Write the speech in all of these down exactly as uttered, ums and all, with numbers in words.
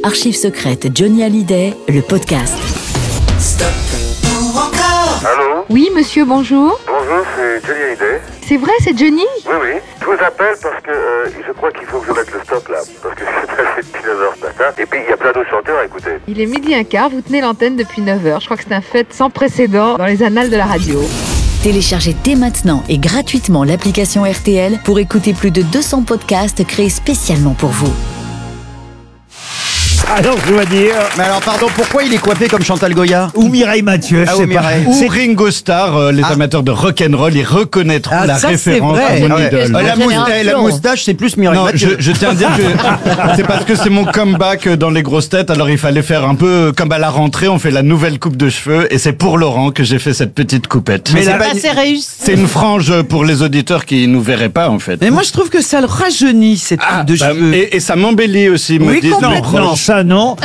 Archives secrètes Johnny Hallyday, le podcast. Stop ou encore. Allô? Oui, monsieur, bonjour. Bonjour, c'est Johnny Hallyday. C'est vrai, c'est Johnny? Oui, oui. Je vous appelle parce que euh, je crois qu'il faut que je mette le stop là. Parce que je suis passé depuis neuf heures ce matin. Et puis il y a plein d'autres chanteurs à écouter. Il est midi un quart, vous tenez l'antenne depuis neuf heures. Je crois que c'est un fait sans précédent dans les annales de la radio. Téléchargez dès maintenant et gratuitement l'application R T L pour écouter plus de deux cents podcasts créés spécialement pour vous. Alors, je dois dire... Mais alors, pardon, pourquoi il est coiffé comme Chantal Goya? Ou Mireille Mathieu, je Ah, sais ou pas. Mireille. C'est- Ou Ringo Starr, euh, les Ah. amateurs de rock'n'roll, ils reconnaîtront Ah, la ça, c'est référence vrai. à mon Ah ouais. idole. Euh, la, mous- eh, la moustache, c'est plus Mireille Non, je, Mathieu. je tiens à dire que c'est parce que c'est mon comeback dans les grosses têtes, alors il fallait faire un peu comme à la rentrée, on fait la nouvelle coupe de cheveux, et c'est pour Laurent que j'ai fait cette petite coupette. Mais c'est c'est pas- pas- C'est réussi. c'est une frange pour les auditeurs qui nous verraient pas, en fait. Mais moi, je trouve que ça le rajeunit, cette coupe Ah, de bah, cheveux. et, et ça m'embellit aussi, me Oui, disent mes complètement. Non, proches. ça non.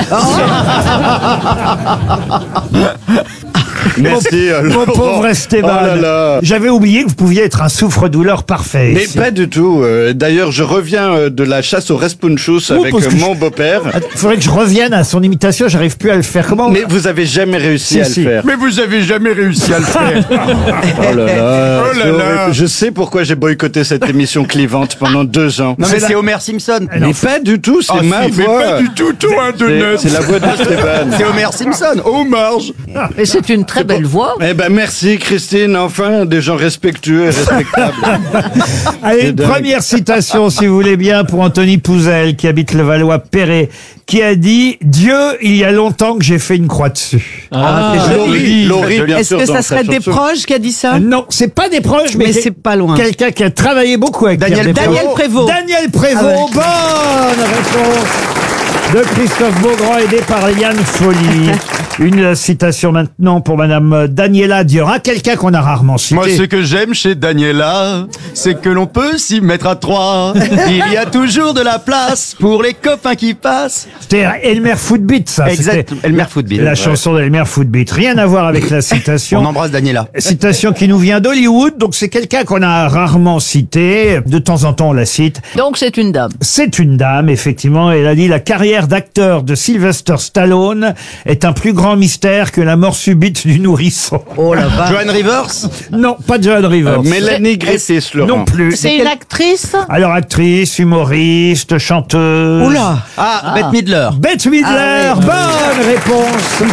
Merci, euh, Mon Laurent. pauvre Esteban. Oh là là. J'avais oublié que vous pouviez être un souffre-douleur parfait. Mais ici. pas du tout. euh, D'ailleurs, je reviens euh, de la chasse au Respunchus Oh, avec parce euh, que mon je- beau-père. Ah, il faudrait que je revienne à son imitation, j'arrive plus à le faire. Comment Mais vous avez jamais réussi Si, à si. le faire. Mais vous avez jamais réussi à le faire. Oh là là, Oh là c'est là. horrible. Je sais pourquoi j'ai boycotté cette émission clivante pendant deux ans. Non, mais c'est Homer Simpson. Mais pas du tout, c'est Ah, ma si, mais voix. pas du tout, toi, de C'est- neuf. C'est la voix de Stéphane. C'est Homer Simpson. Oh, Marge. Et c'est une très belle voix. Eh ben merci Christine, enfin des gens respectueux et respectables. Allez, C'est une dingue. première citation, si vous voulez bien, pour Anthony Pouzel, qui habite le Valois-Perret, qui a dit « Dieu, il y a longtemps que j'ai fait une croix dessus Ah, c'est Laurie, joli. Laurie, bien Est-ce sûr, que dans ça sa serait des chanson. proches qui a dit ça ?» Non, c'est pas des proches, mais, Mais c'est c'est pas loin. quelqu'un qui a travaillé beaucoup avec Daniel Pierre Daniel Desproges. Prévost. Daniel Prévost, Ah ouais. bonne réponse de Christophe Beaugrand, aidé par Yann Folly. Une citation maintenant pour Madame Daniela Diorin, quelqu'un qu'on a rarement cité. Moi, ce que j'aime chez Daniela, c'est que l'on peut s'y mettre à trois. Il y a toujours de la place pour les copains qui passent. C'était Elmer Footbeat, ça. Exact. C'était Elmer Footbeat. La Ouais. chanson d'Elmer Footbeat. Rien à voir avec la On citation. embrasse Daniela. Citation qui nous vient d'Hollywood, donc c'est quelqu'un qu'on a rarement cité. De temps en temps, on la cite. Donc c'est une dame. C'est une dame, effectivement. Elle a dit « La carrière d'acteur de Sylvester Stallone est un plus grand mystère que la mort subite du nourrisson. Oh la vache. Joan Rivers. » Non, pas Joan Rivers. Euh, Mélanie Griffiths, Laurent. Non plus. C'est une actrice? Alors, actrice, humoriste, chanteuse. Oula. Ah, Bette Midler. Bette Midler, Ah oui. bonne réponse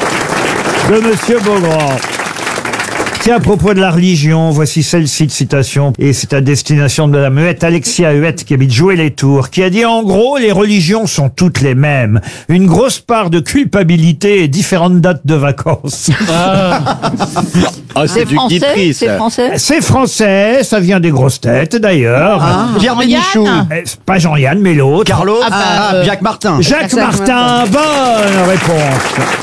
de Monsieur Beaugrand. Tiens, à propos de la religion, voici celle-ci de citation, et c'est à destination de la muette Alexia Huette qui habite Jouer-les-Tours, qui a dit en gros, les religions sont toutes les mêmes. Une grosse part de culpabilité et différentes dates de vacances. Ah, c'est du Guitry, C'est ça. français? C'est français, ça vient des grosses têtes d'ailleurs. Pierre Bénichou. Eh, c'est pas Jean-Yann, mais l'autre. Carlo. Ah, bah, Ah, euh, Jacques Martin. Jacques Jacques Martin, bonne réponse.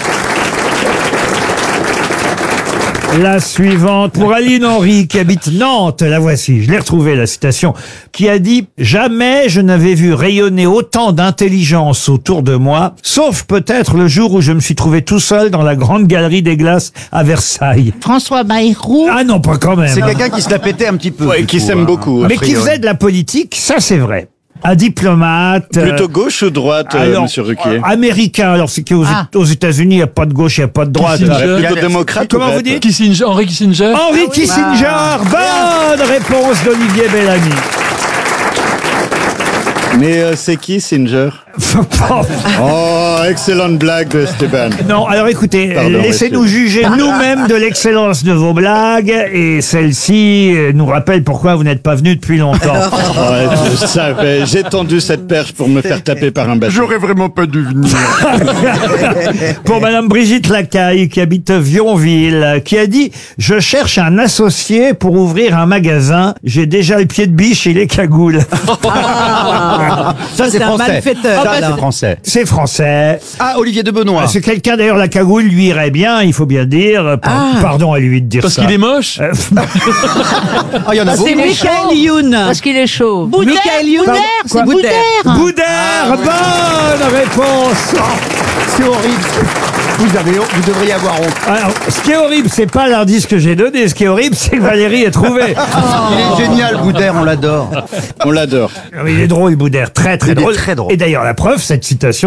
La suivante pour Aline Henry qui habite Nantes, la voici, je l'ai retrouvée la citation, qui a dit « Jamais je n'avais vu rayonner autant d'intelligence autour de moi, sauf peut-être le jour où je me suis trouvé tout seul dans la grande galerie des glaces à Versailles. François Bayrou. » Ah non, pas quand même. C'est hein. quelqu'un qui se la pétait un petit peu. Ouais, du qui coup, s'aime hein. beaucoup. a Mais qui priori. faisait de la politique, ça c'est vrai. Un diplomate. euh, Plutôt gauche ou droite, euh, alors, Monsieur Ruquier? euh, américain, alors c'est qu'aux Ah. aux États-Unis, il n'y a pas de gauche, il n'y a pas de droite. Ouais, Euh, plutôt démocrate Comment ou vous verte? dites Kissinger, Henry Kissinger. Henry Kissinger, bonne réponse d'Olivier Bellamy. Mais euh, c'est qui, Singer? Oh, excellente blague, Stéphane. Non, alors écoutez, Pardon, laissez-nous monsieur. juger nous-mêmes de l'excellence de vos blagues, et celle-ci euh, nous rappelle pourquoi vous n'êtes pas venu depuis longtemps. Ouais, je savais, j'ai tendu cette perche pour me faire taper par un bateau. J'aurais vraiment pas dû venir. Pour Madame Brigitte Lacaille, qui habite Vionville, qui a dit « Je cherche un associé pour ouvrir un magasin. J'ai déjà le pied de biche et les cagoules. Ça, c'est un français. malfaiteur. Ça, Ah, bah, c'est français. » C'est français. Ah, Olivier de Benoît. C'est quelqu'un, d'ailleurs, la cagoule lui irait bien, il faut bien dire. Par- Pardon à lui de dire Parce ça. qu'il est moche. Euh, Ah, il y en a beaucoup. C'est Michael Youn. Parce qu'il est chaud. Boudère. Michael Pardon, Youn. quoi C'est Boudère. Boudère, bonne réponse. C'est horrible. Vous, avez, vous devriez avoir honte. Alors, ce qui est horrible, c'est pas l'indice que j'ai donné. Ce qui est horrible, c'est que Valérie ait trouvé. Il est génial, Boudère, on l'adore. On l'adore. Il est drôle, Boudère, très très Il est drôle. très drôle. Et d'ailleurs, la preuve, cette citation